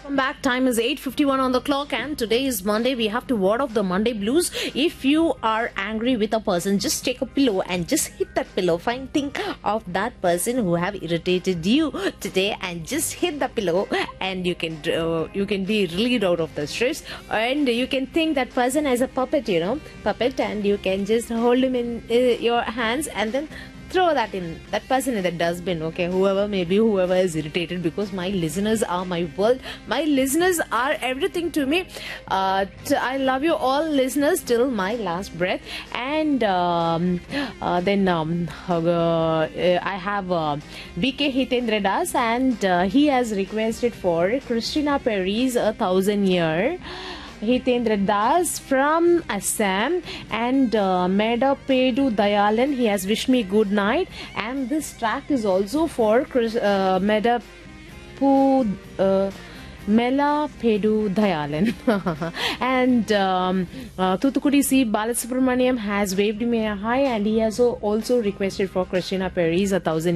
Back time is 8:51 on the clock and today is Monday. We have to ward off the Monday blues. If you are angry with a person, just take a pillow and just hit that pillow. Fine, think of that person who have irritated you today and just hit the pillow and you can be relieved out of the stress, and you can think that person as a puppet, and you can just hold him in your hands and then throw that person in the dustbin. Okay, whoever is irritated, because my listeners are my world, my listeners are everything to me. I love you all listeners till my last breath. And then I have BK Hitendra Das, and he has requested for Christina Perry's 1,000 Year. Hitendra Das from Assam, and Meda Pedu Dayalan, he has wished me good night, and this track is also for Mela Pedu Dayalan. And Thuthukudi C. Balasubramaniam has waved me a hi, and he has also requested for Christina Perry's 1,000